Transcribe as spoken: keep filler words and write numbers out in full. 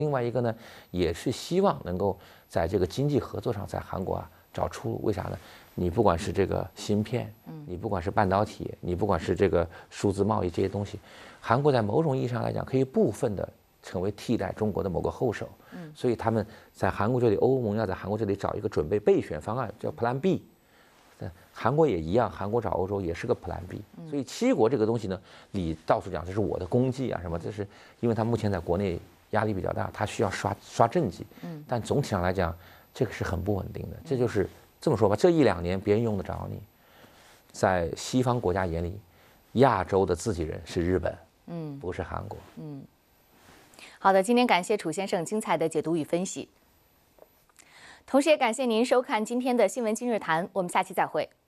另外一个呢，也是希望能够在这个经济合作上，在韩国啊找出路。为啥呢？你不管是这个芯片，你不管是半导体，你不管是这个数字贸易这些东西，韩国在某种意义上来讲，可以部分的成为替代中国的某个后手。所以他们在韩国这里，欧盟要在韩国这里找一个准备备选方案，叫 Plan B。韩国也一样，韩国找欧洲也是个 Plan B。所以七国这个东西呢，你到处讲这是我的功绩啊什么，这是因为他目前在国内压力比较大，他需要刷刷政绩。但总体上来讲，这个是很不稳定的。这就是这么说吧，这一两年别人用得着你，在西方国家眼里，亚洲的自己人是日本，嗯，不是韩国。 嗯，好的，今天感谢楚先生精彩的解读与分析，同时也感谢您收看今天的新闻今日谈，我们下期再会。